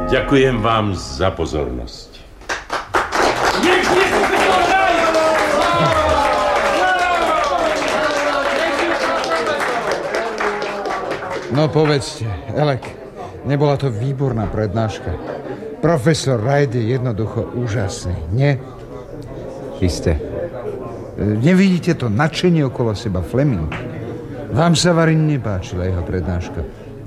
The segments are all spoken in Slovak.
Ďakujem vám za pozornosť. No povedzte, Elek, nebola to výborná prednáška. Profesor Wright je jednoducho úžasný, nie? Isté. Nevidíte to nadšenie okolo seba, Fleming? Vám sa Varin nepáčila jeho prednáška?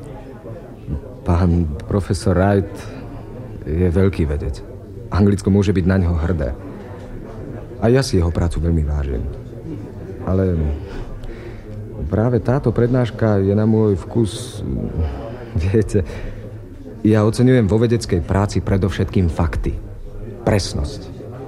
Pán profesor Wright je veľký vedec. Anglicko môže byť na ňo hrdé. A ja si jeho prácu veľmi vážim. Ale práve táto prednáška je na môj vkus... Viete, ja oceňujem vo vedeckej práci predovšetkým fakty. Presnosť.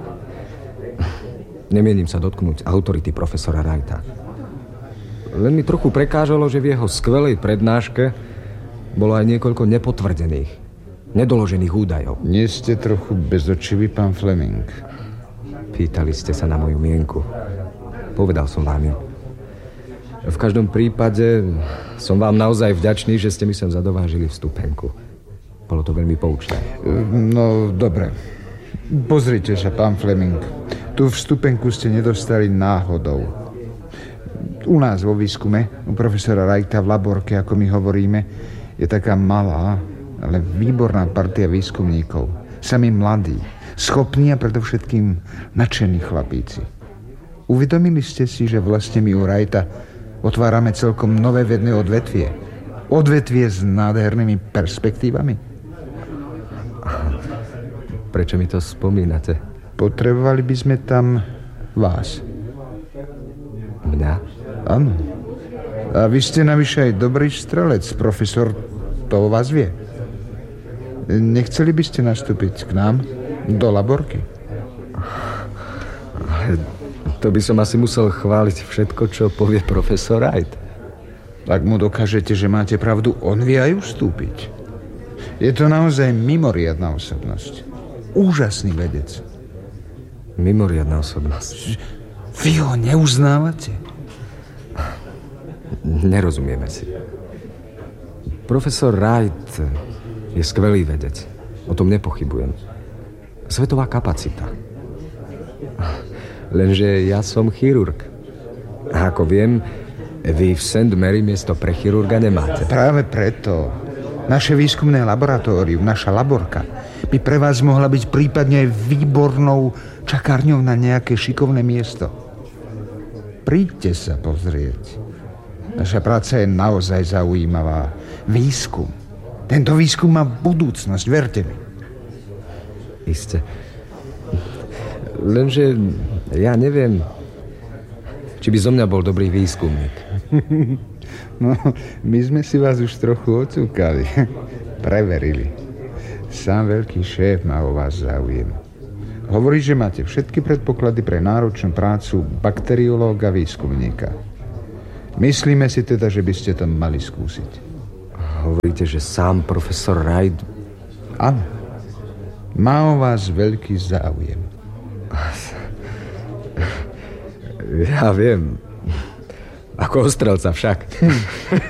Nemienim sa dotknúť autority profesora Wrighta. Len mi trochu prekážalo, že v jeho skvelej prednáške bolo aj niekoľko nepotvrdených, nedoložených údajov. Nie ste trochu bezočivý, pán Fleming? Pýtali ste sa na moju mienku. Povedal som vám ju. V každom prípade som vám naozaj vďačný, že ste mi sem zadovážili vstupenku. Bolo to veľmi poučné. No, dobre. Pozrite sa, pán Fleming. Tú vstupenku ste nedostali náhodou. U nás vo výskume, u profesora Wrighta v laborke, ako my hovoríme, je taká malá, ale výborná partia výskumníkov. Sami mladí, schopní a predovšetkým nadšení chlapíci. Uvedomili ste si, že vlastne my u Wrighta otvárame celkom nové vedné odvetvie. Odvetvie s nádhernými perspektívami. Prečo mi to spomínate? Potrebovali by sme tam vás. Mňa? Áno. A vy ste navyše aj dobrý strelec, profesor, to o vás vie. Nechceli by ste nastúpiť k nám do laborky? To by som asi musel chváliť všetko, čo povie profesor Wright. Ak mu dokážete, že máte pravdu, on vie aj ustúpiť. Je to naozaj mimoriadna osobnosť. Úžasný vedec. Mimoriadna osobnosť. Vy ho neuznávate? Nerozumieme si. Profesor Wright je skvelý vedec. O tom nepochybujem. Svetová kapacita. Lenže ja som chirurg. A ako viem, vy v St. Mary miesto pre chirurga nemáte. Práve preto. Naše výskumné laboratórium, naša laborka, by pre vás mohla byť prípadne aj výbornou čakárňou na nejaké šikovné miesto. Príďte sa pozrieť. Naša práca je naozaj zaujímavá. Výskum. Tento výskum má budúcnosť, verte mi. Isté. Lenže ja neviem, či by zo mňa bol dobrý výskumník. No, my sme si vás už trochu ocúkali. Preverili. Sám veľký šéf má o vás záujem. Hovorí, že máte všetky predpoklady pre náročnú prácu bakteriológa výskumníka. Myslíme si teda, že by ste to mali skúsiť. Hovoríte, že sám profesor Wright... Áno. Má o vás veľký záujem. Ja viem. Ako ostrelca však.